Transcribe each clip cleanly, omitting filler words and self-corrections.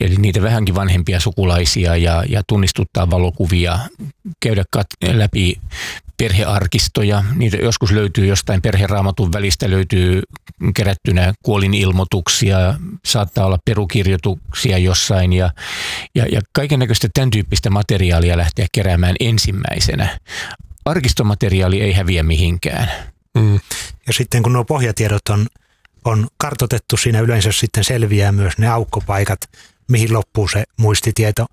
eli niitä vähänkin vanhempia sukulaisia ja tunnistuttaa valokuvia, käydä läpi perhearkistoja. Niitä joskus löytyy jostain perheraamatun välistä, löytyy kerättynä kuolinilmoituksia, saattaa olla perukirjoituksia jossain ja kaikennäköistä tämän tyyppistä materiaalia lähteä keräämään ensimmäisenä. Arkistomateriaali ei häviä mihinkään. Ja sitten kun nuo pohjatiedot on kartoitettu, siinä yleensä sitten selviää myös ne aukkopaikat, mihin loppuu se muistitieto,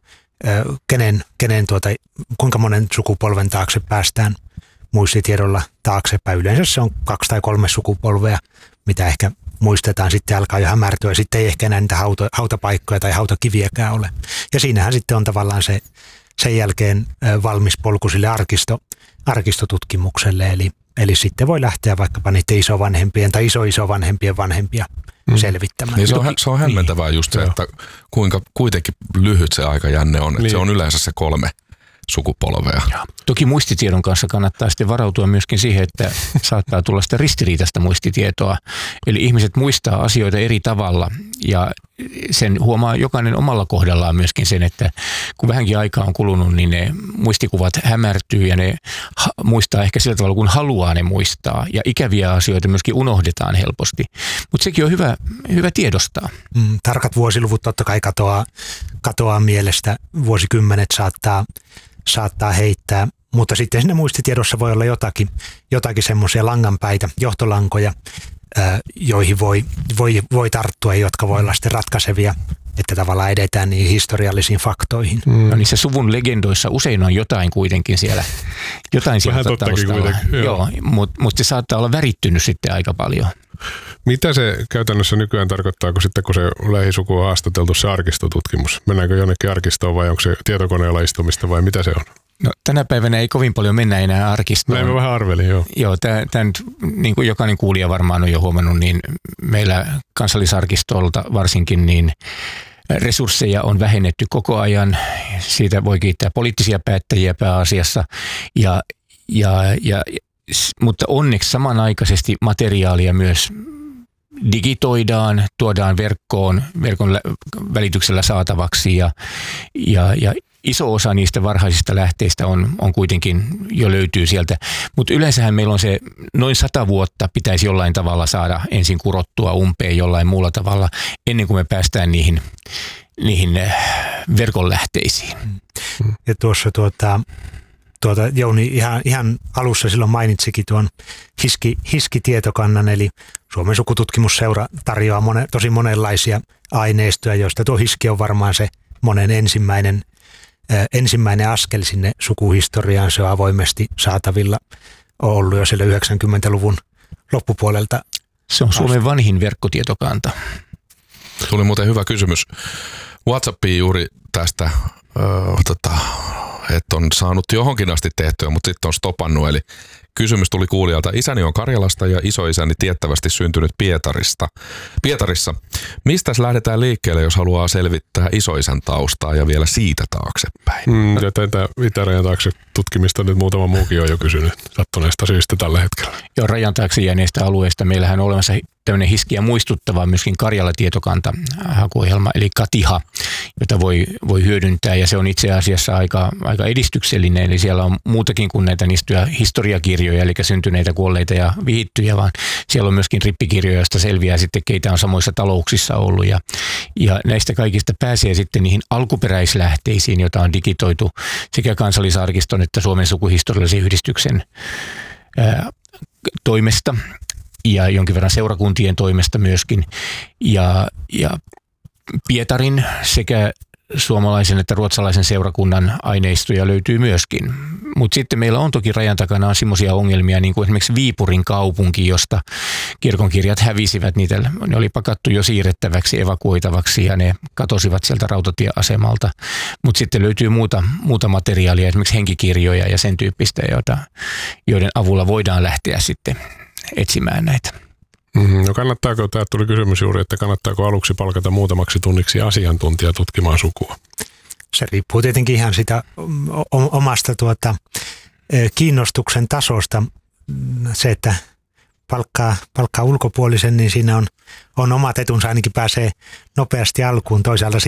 kuinka monen sukupolven taakse päästään muistitiedolla taaksepäin. Yleensä se on 2 tai 3 sukupolvea, mitä ehkä muistetaan, sitten alkaa jo hämärtyä. Sitten ei ehkä enää niitä hautapaikkoja tai hautakiviäkään ole. Ja siinähän sitten on tavallaan sen jälkeen valmis polku sille arkistotutkimukselle. Eli sitten voi lähteä vaikkapa niiden isovanhempien tai isoisovanhempien vanhempia selvittämään. Niin se on hämmentävää just se, että kuinka kuitenkin lyhyt se aikajänne on. Että se on yleensä se 3 sukupolvea. Ja. Toki muistitiedon kanssa kannattaa sitten varautua myöskin siihen, että saattaa tulla sitä ristiriitaista muistitietoa. Eli ihmiset muistaa asioita eri tavalla ja sen huomaa jokainen omalla kohdallaan myöskin sen, että kun vähänkin aikaa on kulunut, niin ne muistikuvat hämärtyy ja ne muistaa ehkä sillä tavalla, kun haluaa ne muistaa. Ja ikäviä asioita myöskin unohdetaan helposti. Mutta sekin on hyvä tiedostaa. Tarkat vuosiluvut totta kai katoaa mielestä. Vuosikymmenet saattaa heittää, mutta sitten siinä muistitiedossa voi olla jotakin semmoisia langanpäitä, johtolankoja, joihin voi tarttua, jotka voi olla sitten ratkaisevia, että tavallaan edetään niihin historiallisiin faktoihin. No niissä suvun legendoissa usein on jotain kuitenkin siellä, taustalla. Joo, mutta se saattaa olla värittynyt sitten aika paljon. Mitä se käytännössä nykyään tarkoittaa, kun se lähisuku on haastateltu se arkistotutkimus? Mennäänkö jonnekin arkistoon vai onko se tietokoneella istumista vai mitä se on? No, tänä päivänä ei kovin paljon mennä enää arkistoon. Näin mä vähän arvelin, joo. Joo, tämä nyt, niin kuin jokainen kuulija varmaan on jo huomannut, niin meillä Kansallisarkistolta varsinkin niin resursseja on vähennetty koko ajan. Siitä voi kiittää poliittisia päättäjiä pääasiassa, mutta onneksi samanaikaisesti materiaalia myös digitoidaan, tuodaan verkon välityksellä saatavaksi ja iso osa niistä varhaisista lähteistä on kuitenkin jo löytyy sieltä. Mutta yleensähän meillä on se noin 100 vuotta pitäisi jollain tavalla saada ensin kurottua umpeen jollain muulla tavalla ennen kuin me päästään niihin verkon lähteisiin. Ja tuossa Jouni ihan alussa silloin mainitsikin tuon Hiski-tietokannan, eli Suomen sukututkimusseura tarjoaa tosi monenlaisia aineistoja, joista tuo Hiski on varmaan se monen ensimmäinen askel sinne sukuhistoriaan. Se on avoimesti saatavilla, on ollut jo siellä 90-luvun loppupuolelta. Se on Suomen vanhin verkkotietokanta. Tuli muuten hyvä kysymys WhatsAppiin juuri tästä, että on saanut johonkin asti tehtyä, mutta sitten on stopannut. Eli kysymys tuli kuulijalta. Isäni on Karjalasta ja isoisäni tiettävästi syntynyt Pietarissa. Mistäs lähdetään liikkeelle, jos haluaa selvittää isoisän taustaa ja vielä siitä taaksepäin? Ja tätä itärajan taakse tutkimista nyt muutama muukin on jo kysynyt sattuneesta syystä tällä hetkellä. Joo, rajan taakse jääneistä alueista meillähän on olemassa tämmöinen Hiskiä muistuttava myöskin Karjala-tietokanta hakuohjelma, eli Katiha, jota voi hyödyntää, ja se on itse asiassa aika edistyksellinen, eli siellä on muutakin kuin näitä niistä historiakirjoja, eli syntyneitä, kuolleita ja vihittyjä, vaan siellä on myöskin rippikirjoja, joista selviää sitten, keitä on samoissa talouksissa ollut, ja näistä kaikista pääsee sitten niihin alkuperäislähteisiin, joita on digitoitu sekä Kansallisarkiston että Suomen sukuhistoriallisen yhdistyksen toimesta, ja jonkin verran seurakuntien toimesta myöskin, ja Pietarin sekä suomalaisen että ruotsalaisen seurakunnan aineistoja löytyy myöskin. Mutta sitten meillä on toki rajan takana semmoisia ongelmia, niin kuin esimerkiksi Viipurin kaupunki, josta kirkonkirjat hävisivät. Ne oli pakattu jo siirrettäväksi, evakuoitavaksi, ja ne katosivat sieltä rautatieasemalta. Mutta sitten löytyy muuta materiaalia, esimerkiksi henkikirjoja ja sen tyyppistä, joiden avulla voidaan lähteä sitten etsimään näitä. No kannattaako, tämä tuli kysymys juuri, että kannattaako aluksi palkata muutamaksi tunniksi asiantuntija tutkimaan sukua? Se riippuu tietenkin ihan sitä omasta kiinnostuksen tasosta. Se, että palkkaa ulkopuolisen, niin siinä on omat etunsa, ainakin pääsee nopeasti alkuun. Toisaalta